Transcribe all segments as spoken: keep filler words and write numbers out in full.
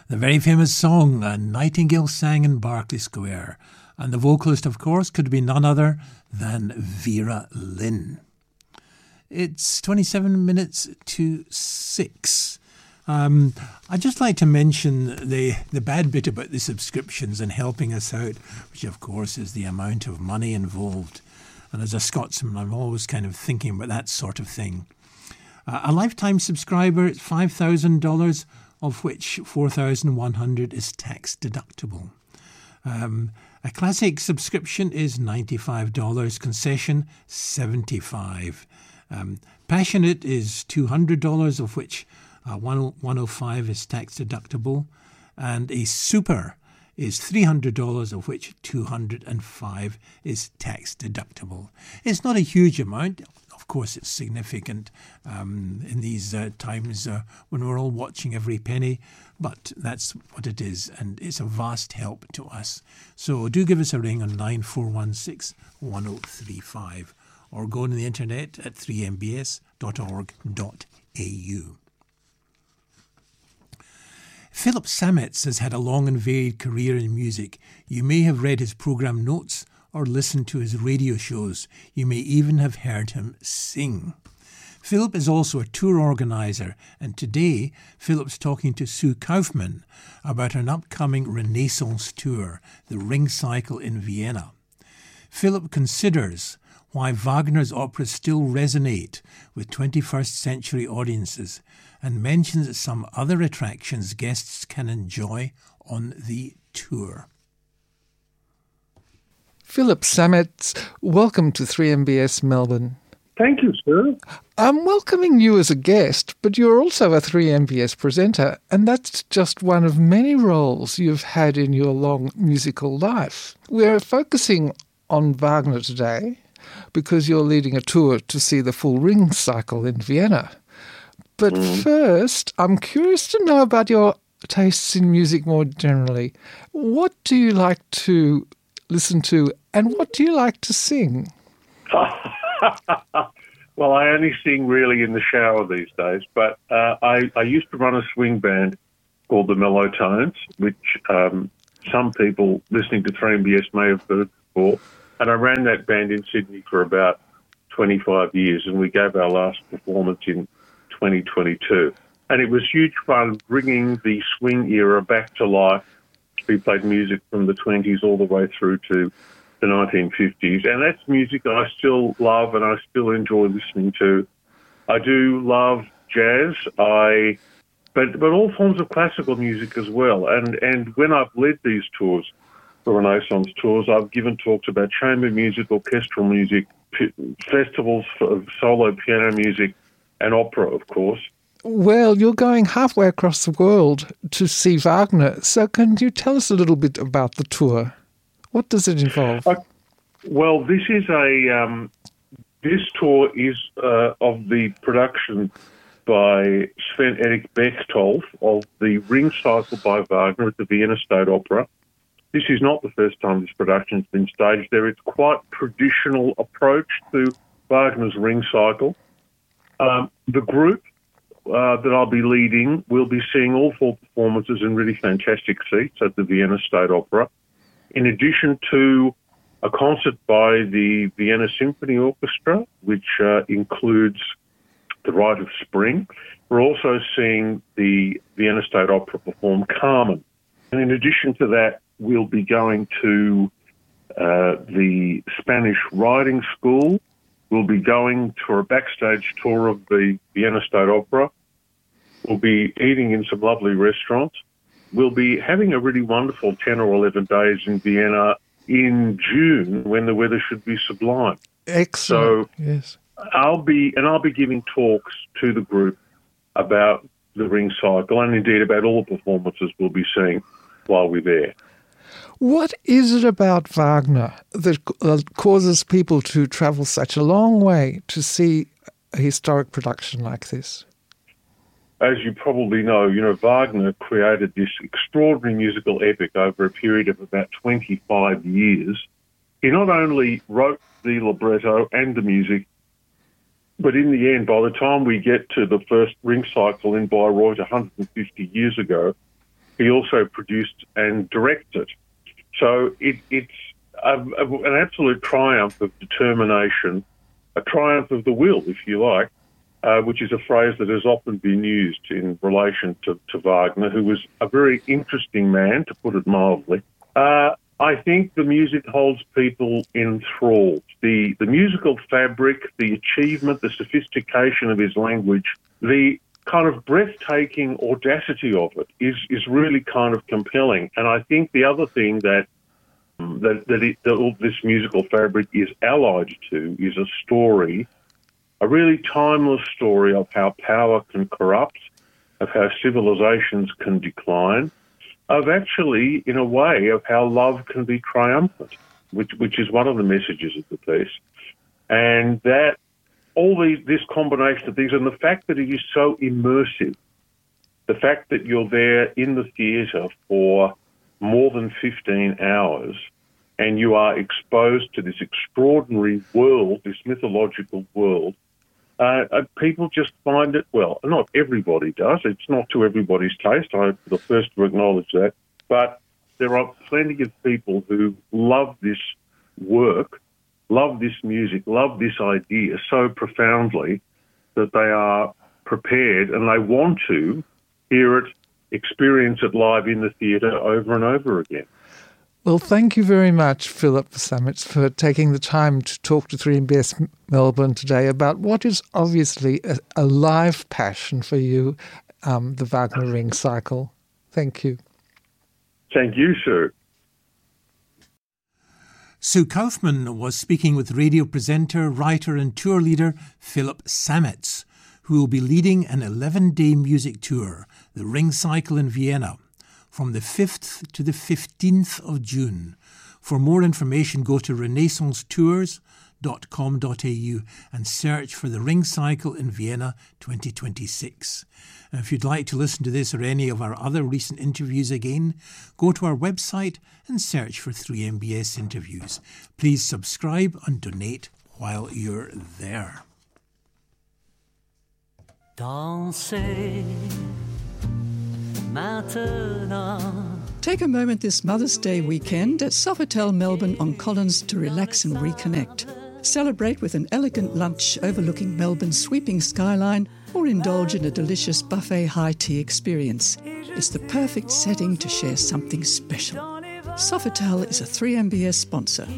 The very famous song, A Nightingale Sang in Berkeley Square. And the vocalist, of course, could be none other than Vera Lynn. It's twenty-seven minutes to six. Um, I'd just like to mention the, the bad bit about the subscriptions and helping us out, which of course is the amount of money involved. And as a Scotsman, I'm always kind of thinking about that sort of thing. Uh, a lifetime subscriber is five thousand dollars, of which four thousand one hundred dollars is tax deductible. Um, a classic subscription is ninety-five dollars, concession seventy-five dollars. Um, passionate is two hundred dollars, of which Uh, one hundred five dollars is tax deductible, and a super is three hundred dollars, of which two hundred five dollars is tax deductible. It's not a huge amount. Of course, it's significant um, in these uh, times uh, when we're all watching every penny, but that's what it is, and it's a vast help to us. So do give us a ring on nine four one six, one zero three five or go on the internet at three m b s dot org dot a u. Philip Sametz has had a long and varied career in music. You may have read his programme notes or listened to his radio shows. You may even have heard him sing. Philip is also a tour organiser, and today Philip's talking to Sue Kaufman about an upcoming Renaissance tour, the Ring Cycle in Vienna. Philip considers why Wagner's operas still resonate with twenty-first century audiences and mentions some other attractions guests can enjoy on the tour. Philip Sametz, welcome to three M B S Melbourne. Thank you, sir. I'm welcoming you as a guest, but you're also a three M B S presenter, and that's just one of many roles you've had in your long musical life. We're focusing on Wagner today because you're leading a tour to see the full Ring Cycle in Vienna. But mm. first, I'm curious to know about your tastes in music more generally. What do you like to listen to, and what do you like to sing? Well, I only sing really in the shower these days, but uh, I, I used to run a swing band called the Mellow Tones, which um, some people listening to three M B S may have heard before. And I ran that band in Sydney for about twenty-five years, and we gave our last performance in twenty twenty-two. And it was huge fun bringing the swing era back to life. We played music from the twenties all the way through to the nineteen fifties. And that's music I still love and I still enjoy listening to. I do love jazz, I, but but all forms of classical music as well. And, and when I've led these tours, the Renaissance tours, I've given talks about chamber music, orchestral music, p- festivals of solo piano music, and opera, of course. Well, you're going halfway across the world to see Wagner, so can you tell us a little bit about the tour? What does it involve? Uh, well, this is a um, this tour is uh, of the production by Sven Erik Bechtold of the Ring Cycle by Wagner at the Vienna State Opera. This is not the first time this production has been staged there. It's quite a traditional approach to Wagner's Ring Cycle. Um, the group uh, that I'll be leading will be seeing all four performances in really fantastic seats at the Vienna State Opera, in addition to a concert by the Vienna Symphony Orchestra, which uh, includes The Rite of Spring. We're also seeing the Vienna State Opera perform Carmen. And in addition to that, we'll be going to uh, the Spanish Riding School. We'll be going for a backstage tour of the Vienna State Opera. We'll be eating in some lovely restaurants. We'll be having a really wonderful ten or eleven days in Vienna in June when the weather should be sublime. Excellent. So yes. I'll be, and I'll be giving talks to the group about the Ring Cycle and indeed about all the performances we'll be seeing while we're there. What is it about Wagner that uh, causes people to travel such a long way to see a historic production like this? As you probably know, you know, Wagner created this extraordinary musical epic over a period of about twenty-five years. He not only wrote the libretto and the music, but in the end, by the time we get to the first Ring Cycle in Bayreuth one hundred fifty years ago, he also produced and directed. So it, it's a, a, an absolute triumph of determination, a triumph of the will, if you like, uh, which is a phrase that has often been used in relation to, to Wagner, who was a very interesting man, to put it mildly. Uh, I think the music holds people enthralled. The, the musical fabric, the achievement, the sophistication of his language, the kind of breathtaking audacity of it is, is really kind of compelling. And I think the other thing that um, that, that, it, that all this musical fabric is allied to is a story, a really timeless story of how power can corrupt, of how civilizations can decline, of actually, in a way, of how love can be triumphant, which which is one of the messages of the piece. And that all these, this combination of things, and the fact that it is so immersive, the fact that you're there in the theatre for more than fifteen hours and you are exposed to this extraordinary world, this mythological world, uh, uh, people just find it, well, not everybody does. It's not to everybody's taste. I'm the first to acknowledge that. But there are plenty of people who love this work, love this music, love this idea so profoundly that they are prepared and they want to hear it, experience it live in the theatre over and over again. Well, thank you very much, Philip Sametz, for taking the time to talk to three M B S Melbourne today about what is obviously a, a live passion for you, um, the Wagner Ring Cycle. Thank you. Thank you, sir. Sue Kaufman was speaking with radio presenter, writer and tour leader Philip Sametz, who will be leading an eleven-day music tour, the Ring Cycle in Vienna, from the fifth to the fifteenth of June. For more information, go to renaissance tours dot com dot a u and search for the Ring Cycle in Vienna twenty twenty-six. And if you'd like to listen to this or any of our other recent interviews again, go to our website and search for three M B S interviews. Please subscribe and donate while you're there. Dansez maintenant. Take a moment this Mother's Day weekend at Sofitel Melbourne on Collins to relax and reconnect. Celebrate with an elegant lunch overlooking Melbourne's sweeping skyline or indulge in a delicious buffet high tea experience. It's the perfect setting to share something special. Sofitel is a three M B S sponsor.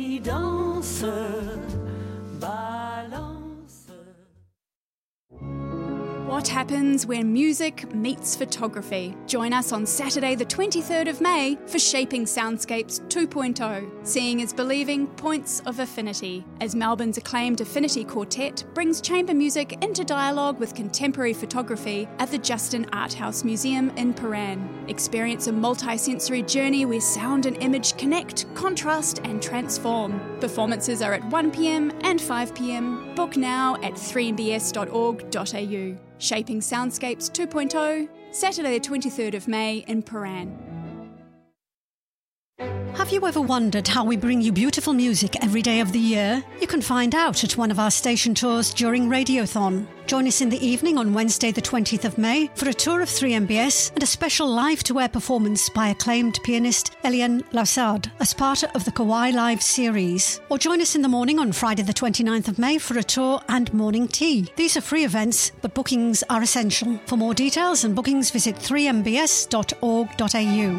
What happens when music meets photography? Join us on Saturday the twenty-third of May for Shaping Soundscapes two point oh, Seeing is Believing, Points of Affinity, as Melbourne's acclaimed Affinity Quartet brings chamber music into dialogue with contemporary photography at the Justin Art House Museum in Paran. Experience a multi-sensory journey where sound and image connect, contrast and transform. Performances are at one p.m. and five p.m. Book now at three m b s dot org dot a u. Shaping Soundscapes two point oh, Saturday the twenty-third of May in Paran. Have you ever wondered how we bring you beautiful music every day of the year? You can find out at one of our station tours during Radiothon. Join us in the evening on Wednesday the twentieth of May for a tour of three M B S and a special live-to-air performance by acclaimed pianist Eliane Lausard as part of the Kauai Live series. Or join us in the morning on Friday the twenty-ninth of May for a tour and morning tea. These are free events, but bookings are essential. For more details and bookings, visit three m b s dot org dot a u.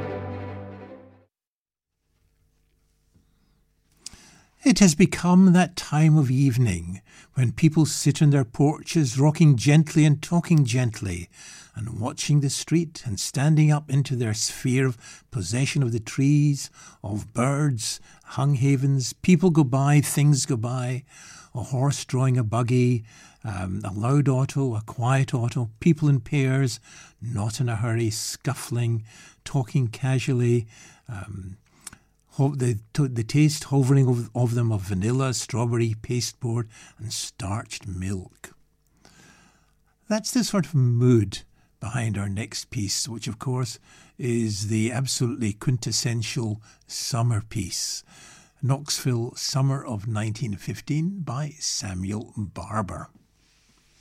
It has become that time of evening when people sit on their porches rocking gently and talking gently and watching the street and standing up into their sphere of possession of the trees, of birds, hung havens. People go by, things go by, a horse drawing a buggy, um, a loud auto, a quiet auto, people in pairs, not in a hurry, scuffling, talking casually, um, The, the taste hovering of, of them of vanilla, strawberry, pasteboard and starched milk. That's the sort of mood behind our next piece, which of course is the absolutely quintessential summer piece, Knoxville Summer of nineteen fifteen by Samuel Barber.